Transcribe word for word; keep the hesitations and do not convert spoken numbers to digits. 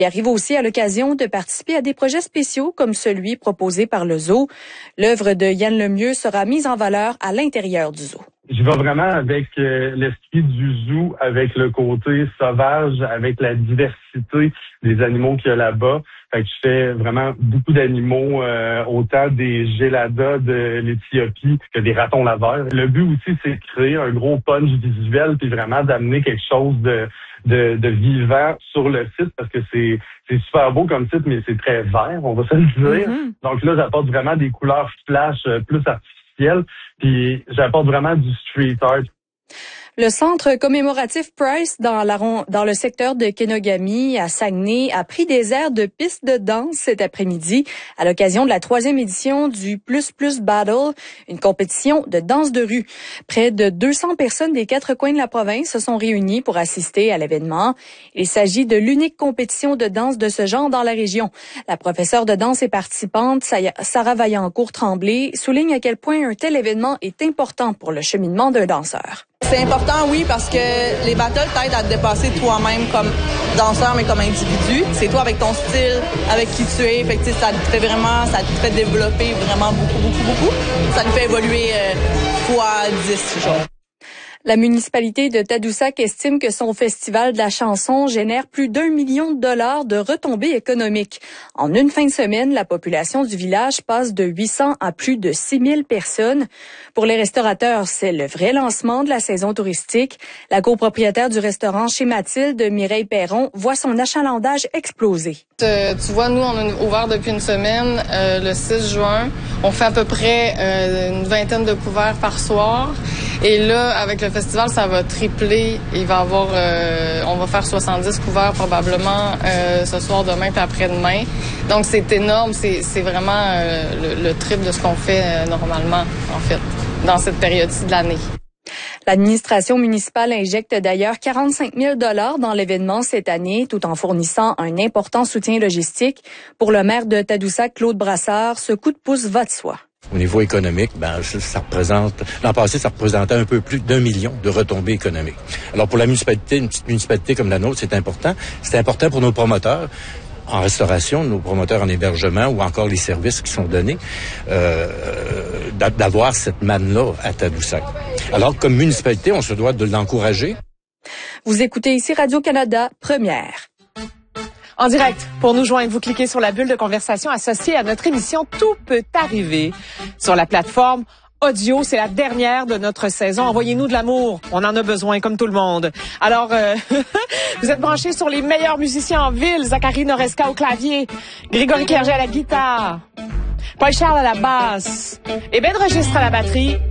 Il arrive aussi à l'occasion de participer à des projets spéciaux comme celui proposé par le Zoo. L'œuvre de Yann Lemieux sera mise en valeur à l'intérieur du zoo. Je vais vraiment avec euh, l'esprit du zoo, avec le côté sauvage, avec la diversité des animaux qu'il y a là-bas. Fait que je fais vraiment beaucoup d'animaux, euh, autant des géladas de l'Éthiopie que des ratons laveurs. Le but aussi, c'est de créer un gros punch visuel puis vraiment d'amener quelque chose de, de, de vivant sur le site parce que c'est, c'est super beau comme site, mais c'est très vert, on va se le dire. Mm-hmm. Donc là, j'apporte vraiment des couleurs flash plus artificielles puis j'apporte vraiment du street art. Le centre commémoratif Price dans, la, dans le secteur de Kenogami à Saguenay a pris des airs de piste de danse cet après-midi à l'occasion de la troisième édition du Plus Plus Battle, une compétition de danse de rue. Près de deux cents personnes des quatre coins de la province se sont réunies pour assister à l'événement. Il s'agit de l'unique compétition de danse de ce genre dans la région. La professeure de danse et participante, Sarah Vaillancourt-Tremblay, souligne à quel point un tel événement est important pour le cheminement d'un danseur. C'est important, oui, parce que les battles t'aident à te dépasser toi-même comme danseur, mais comme individu. C'est toi avec ton style, avec qui tu es. Fait que, ça te fait vraiment, ça te fait développer vraiment beaucoup, beaucoup, beaucoup. Ça nous fait évoluer euh, fois dix, genre. La municipalité de Tadoussac estime que son festival de la chanson génère plus d'un million de dollars de retombées économiques. En une fin de semaine, la population du village passe de huit cents à plus de six mille personnes. Pour les restaurateurs, c'est le vrai lancement de la saison touristique. La copropriétaire du restaurant Chez Mathilde, Mireille Perron, voit son achalandage exploser. Euh, tu vois, nous, on a ouvert depuis une semaine, euh, le six juin. On fait à peu près euh, une vingtaine de couverts par soir. Et là, avec le festival, ça va tripler. Il va avoir, euh, on va faire soixante-dix couverts probablement euh, ce soir, demain, puis après-demain. Donc, c'est énorme. C'est, c'est vraiment euh, le, le triple de ce qu'on fait euh, normalement, en fait, dans cette période-ci de l'année. L'administration municipale injecte d'ailleurs quarante-cinq mille dollars dans l'événement cette année, tout en fournissant un important soutien logistique. Pour le maire de Tadoussac, Claude Brassard, ce coup de pouce va de soi. Au niveau économique, ben ça représente, l'an passé, ça représentait un peu plus d'un million de retombées économiques. Alors pour la municipalité, une petite municipalité comme la nôtre, c'est important. C'est important pour nos promoteurs en restauration, nos promoteurs en hébergement ou encore les services qui sont donnés, euh, d'avoir cette manne-là à Tadoussac. Alors comme municipalité, on se doit de l'encourager. Vous écoutez ici Radio-Canada, première. En direct, pour nous joindre, vous cliquez sur la bulle de conversation associée à notre émission Tout peut arriver sur la plateforme audio. C'est la dernière de notre saison. Envoyez-nous de l'amour. On en a besoin, comme tout le monde. Alors, euh, vous êtes branchés sur les meilleurs musiciens en ville. Zachary Noresca au clavier, Grégory Clerget à la guitare, Paul Charles à la basse et Ben Registre à la batterie.